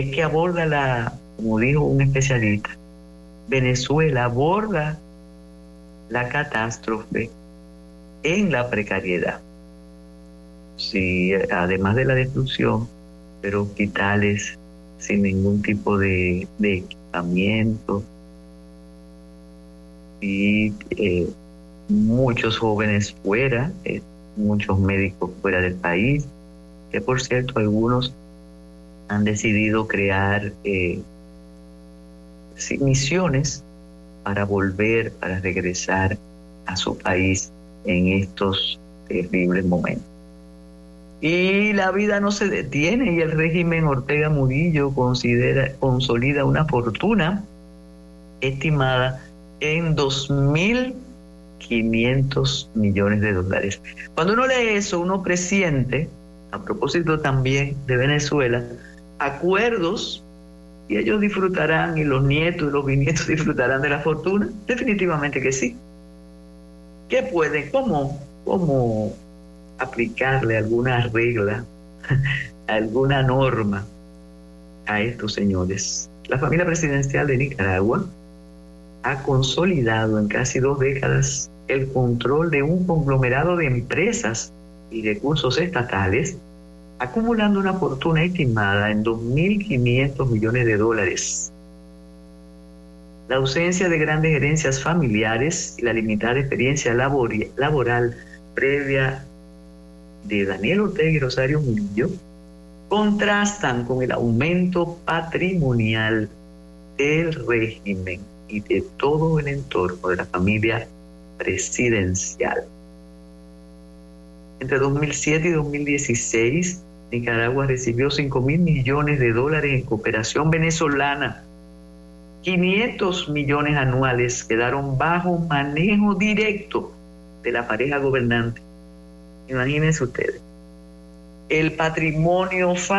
que aborda como dijo un especialista, Venezuela aborda la catástrofe en la precariedad. Sí, además de la destrucción, pero hospitales sin ningún tipo de equipamiento y muchos jóvenes fuera, muchos médicos fuera del país, que por cierto algunos han decidido crear misiones para volver, para regresar a su país en estos terribles momentos. Y la vida no se detiene y el régimen Ortega Murillo consolida una fortuna estimada en 2.500 millones de dólares. Cuando uno lee eso, uno presiente, a propósito también de Venezuela, acuerdos, y ellos disfrutarán, y los nietos y los bisnietos disfrutarán de la fortuna. Definitivamente que sí. ¿Qué pueden? ¿Cómo aplicarle alguna regla, alguna norma a estos señores? La familia presidencial de Nicaragua ha consolidado en casi 2 décadas el control de un conglomerado de empresas y recursos estatales, acumulando una fortuna estimada en 2.500 millones de dólares. La ausencia de grandes herencias familiares y la limitada experiencia laboral previa de Daniel Ortega y Rosario Murillo contrastan con el aumento patrimonial del régimen y de todo el entorno de la familia presidencial. Entre 2007 y 2016, Nicaragua recibió 5.000 millones de dólares en cooperación venezolana. 500 millones anuales quedaron bajo manejo directo de la pareja gobernante. Imagínense ustedes. El patrimonio familiar